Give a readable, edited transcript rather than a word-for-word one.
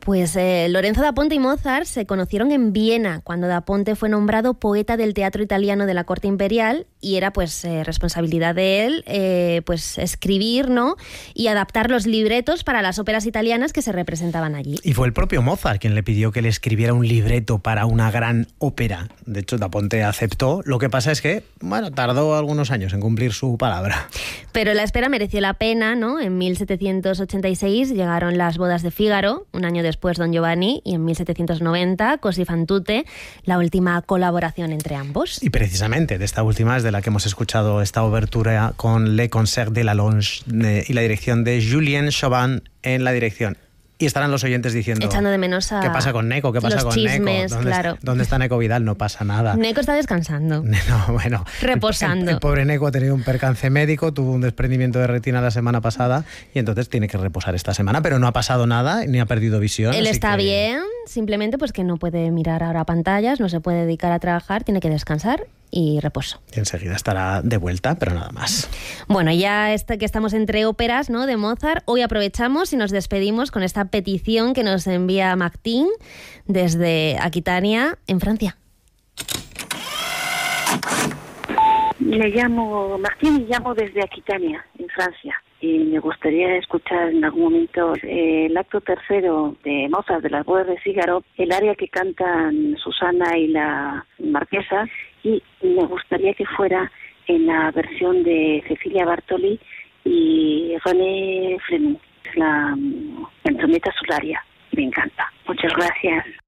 Pues Lorenzo da Ponte y Mozart se conocieron en Viena, cuando da Ponte fue nombrado poeta del teatro italiano de la corte imperial, y era pues responsabilidad de él pues escribir, ¿no?, y adaptar los libretos para las óperas italianas que se representaban allí. Y fue el propio Mozart quien le pidió que le escribiera un libreto para una gran ópera. De hecho, da Ponte aceptó. Lo que pasa es que, bueno, tardó algunos años en cumplir su palabra. Pero la espera mereció la pena, ¿no? En 1786 llegaron las bodas de Fígaro, un año después Don Giovanni, y en 1790 Così fan tutte, la última colaboración entre ambos. Y precisamente de esta última es de la que hemos escuchado esta obertura con Le Concert de la Longe y la dirección de Julien Chauvin en la dirección. Y estarán los oyentes diciendo... Echando de menos a... ¿Qué pasa con Neco? ¿Qué pasa los con chismes, Neco? claro. ¿Dónde está Neco Vidal? No pasa nada. Neco está descansando. No, bueno. Reposando. El pobre Neco ha tenido un percance médico, tuvo un desprendimiento de retina la semana pasada y entonces tiene que reposar esta semana, pero no ha pasado nada, ni ha perdido visión. Él está que... bien, simplemente pues que no puede mirar ahora pantallas, no se puede dedicar a trabajar, tiene que descansar y reposo. Y enseguida estará de vuelta, pero nada más. Bueno, ya que estamos entre óperas, ¿no?, de Mozart, hoy aprovechamos y nos despedimos con esta petición que nos envía Martín desde Aquitania, en Francia. Me llamo Martín y llamo desde Aquitania, en Francia. Y me gustaría escuchar en algún momento el acto tercero de Mozart, de las bodas de Fígaro, el aria que cantan Susana y la marquesa, y me gustaría que fuera en la versión de Cecilia Bartoli y René Fleming, la Entrometa Solaria. Me encanta. Muchas gracias.